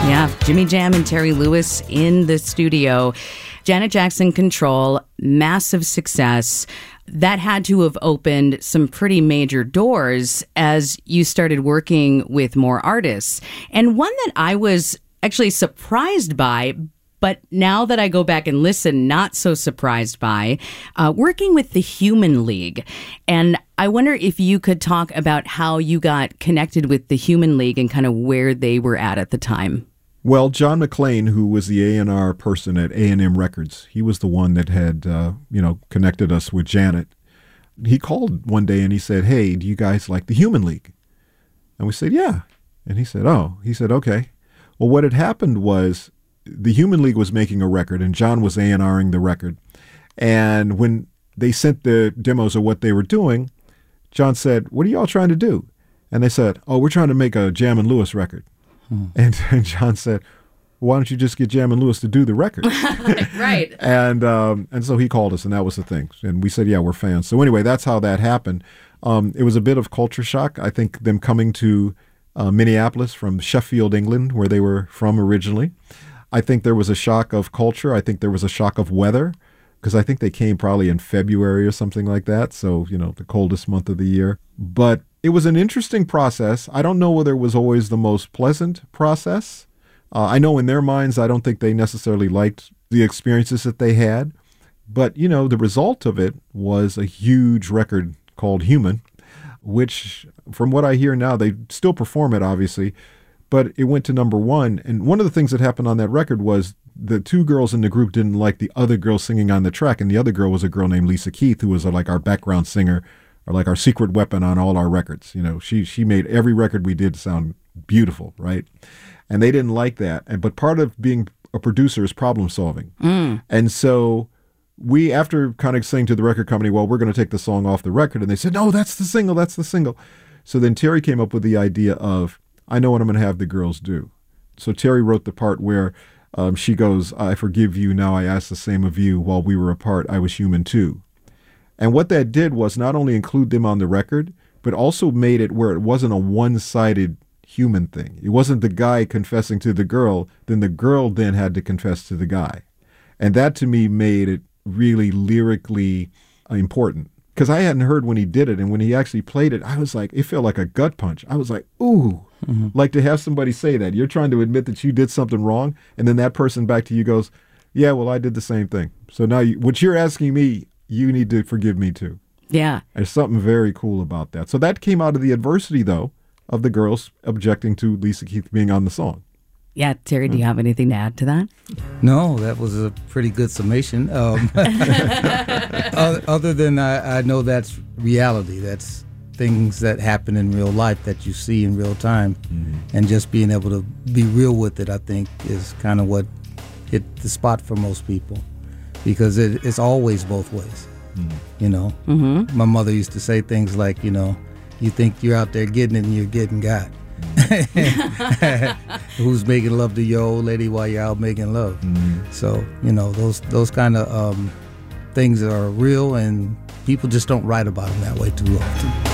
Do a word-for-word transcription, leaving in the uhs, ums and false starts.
Yeah, Jimmy Jam and Terry Lewis in the studio. Janet Jackson Control, massive success. That had to have opened some pretty major doors as you started working with more artists. And one that I was actually surprised by, but now that I go back and listen, not so surprised by, uh, working with the Human League. And I wonder if you could talk about how you got connected with the Human League and kind of where they were at at the time. Well, John McClain, who was the A and R person at A and M Records, he was the one that had, uh, you know, connected us with Janet. He called one day and he said, "Hey, do you guys like the Human League?" And we said, "Yeah." And he said, "Oh." He said, "Okay." Well, what had happened was the Human League was making a record and John was A and R-ing the record. And when they sent the demos of what they were doing, John said, "What are y'all trying to do?" And they said, "Oh, we're trying to make a Jam and Lewis record." Hmm. And, and John said, "Why don't you just get Jam and Lewis to do the record?" Right. And um, and so he called us, and that was the thing. And we said, "Yeah, we're fans." So anyway, that's how that happened. Um, it was a bit of culture shock. I think them coming to uh, Minneapolis from Sheffield, England, where they were from originally. I think there was a shock of culture. I think there was a shock of weather, because I think they came probably in February or something like that. So, you know, the coldest month of the year. But it was an interesting process. I don't know whether it was always the most pleasant process. Uh, I know in their minds, I don't think they necessarily liked the experiences that they had. But, you know, the result of it was a huge record called Human, which from what I hear now, they still perform it, obviously. But it went to number one. And one of the things that happened on that record was the two girls in the group didn't like the other girl singing on the track. And the other girl was a girl named Lisa Keith, who was uh, like our background singer, or like our secret weapon on all our records. You know, she she made every record we did sound beautiful, right? And they didn't like that. And but part of being a producer is problem solving. Mm. And so we, after kind of saying to the record company, well, we're going to take the song off the record. And they said, no, that's the single, that's the single. So then Terry came up with the idea of, I know what I'm going to have the girls do. So Terry wrote the part where um, she goes, "I forgive you, now I ask the same of you. While we were apart, I was human too." And what that did was not only include them on the record, but also made it where it wasn't a one-sided human thing. It wasn't the guy confessing to the girl, then the girl then had to confess to the guy. And that to me made it really lyrically important. Because I hadn't heard when he did it, and when he actually played it, I was like, it felt like a gut punch. I was like, ooh, mm-hmm. Like to have somebody say that. You're trying to admit that you did something wrong, and then that person back to you goes, yeah, well, I did the same thing. So now you, what you're asking me, you need to forgive me too. Yeah. There's something very cool about that. So that came out of the adversity, though, of the girls objecting to Lisa Keith being on the song. Yeah, Terry, do you have anything to add to that? No, that was a pretty good summation. Um, other than I, I know that's reality. That's things that happen in real life that you see in real time. Mm-hmm. And just being able to be real with it, I think, is kind of what hit the spot for most people. Because it, it's always both ways, mm-hmm. you know. Mm-hmm. My mother used to say things like, you know, you think you're out there getting it and you're getting got. Who's making love to your old lady while you're out making love? Mm-hmm. So, you know, those those kind of um, things are real, and people just don't write about them that way too often.